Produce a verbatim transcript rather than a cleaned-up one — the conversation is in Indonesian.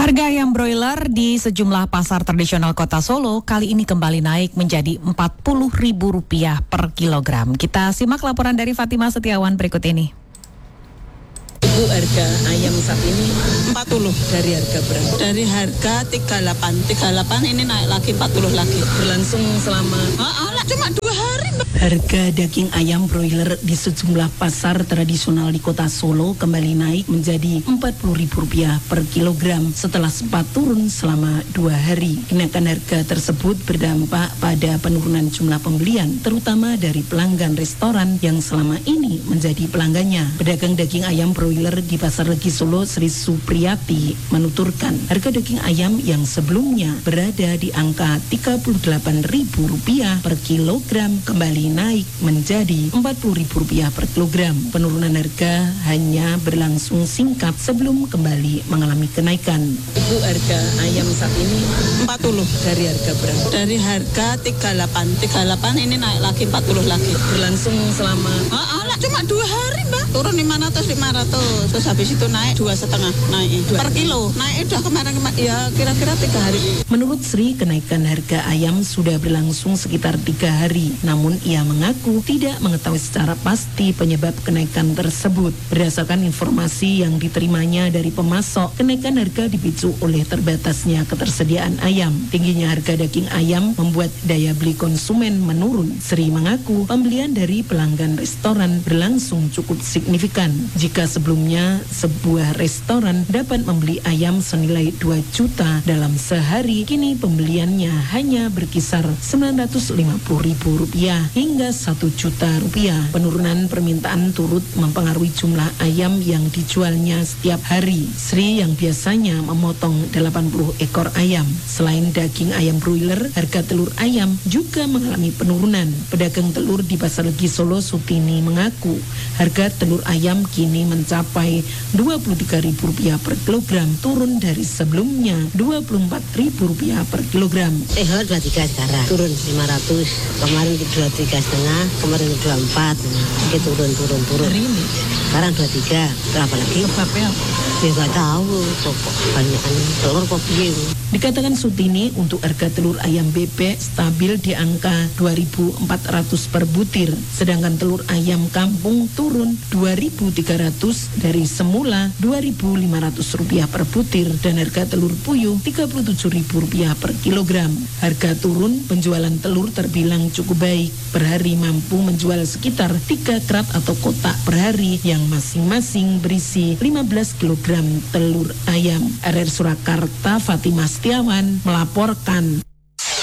Harga ayam broiler di sejumlah pasar tradisional Kota Solo kali ini kembali naik menjadi empat puluh ribu rupiah per kilogram. Kita simak laporan dari Fatima Setiawan berikut ini. Ibu, harga ayam saat ini empat puluh dari harga berapa? Dari harga tiga puluh delapan. tiga puluh delapan ini naik lagi empat puluh lagi. Berlangsung selama ah, ah, cuma dua hari. Harga daging ayam broiler di sejumlah pasar tradisional di Kota Solo kembali naik menjadi empat puluh ribu rupiah per kilogram setelah sempat turun selama dua hari. Kenaikan harga tersebut berdampak pada penurunan jumlah pembelian, terutama dari pelanggan restoran yang selama ini menjadi pelanggannya. Pedagang daging ayam broiler di Pasar Legi Solo, Sri Supriyati, menuturkan harga daging ayam yang sebelumnya berada di angka tiga puluh delapan ribu rupiah per kilogram kembali naik menjadi empat puluh ribu rupiah per kilogram. Penurunan harga hanya berlangsung singkat sebelum kembali mengalami kenaikan. Ibu, harga ayam saat ini empat puluh dari harga berapa? Dari harga tiga puluh delapan. tiga puluh delapan ini naik lagi empat puluh lagi. Berlangsung selama ah, ah, cuma dua hari, Mbak. Turun lima ratus lima ratus. Terus habis itu naik dua setengah naik per kilo. Naik udah kemarin-kemarin ya kira-kira tiga hari. Menurut Sri, kenaikan harga ayam sudah berlangsung sekitar tiga hari. Namun ia mengaku tidak mengetahui secara pasti penyebab kenaikan tersebut. Berdasarkan informasi yang diterimanya dari pemasok, kenaikan harga dipicu oleh terbatasnya ketersediaan ayam. Tingginya harga daging ayam membuat daya beli konsumen menurun. Sri mengaku pembelian dari pelanggan restoran berlangsung cukup signifikan. Jika sebelumnya sebuah restoran dapat membeli ayam senilai dua juta dalam sehari, kini pembeliannya hanya berkisar sembilan ratus lima puluh ribu rupiah hingga satu juta rupiah. Penurunan permintaan turut mempengaruhi jumlah ayam yang dijualnya setiap hari. Sri yang biasanya memotong delapan puluh ekor ayam. Selain daging ayam broiler, harga telur ayam juga mengalami penurunan. Pedagang telur di Pasar Legi Solo, Sutini, mengaku harga telur ayam kini mencapai dua puluh tiga ribu rupiah per kilogram, turun dari sebelumnya dua puluh empat ribu rupiah per kilogram. Eh, dua puluh tiga sekarang, turun lima ratus. Kemarin dua puluh tiga setengah, kemarin dua puluh empat. Ini turun, turun, turun. Hari ini? Sekarang dua puluh tiga. Berapa lagi? Sebabnya apa? Ya nggak tahu. Kok banyak telur kok begini. Dikatakan Sutini, untuk harga telur ayam bebek stabil di angka dua ribu empat ratus per butir, sedangkan telur ayam kampung turun dua ribu tiga ratus dari semula dua ribu lima ratus rupiah per butir, dan harga telur puyuh tiga puluh tujuh ribu rupiah per kilogram. Harga turun, penjualan telur terbilang cukup baik. Per hari mampu menjual sekitar tiga krat atau kotak per hari yang masing-masing berisi lima belas kilogram telur ayam. R R Surakarta, Fatima Setiawan melaporkan.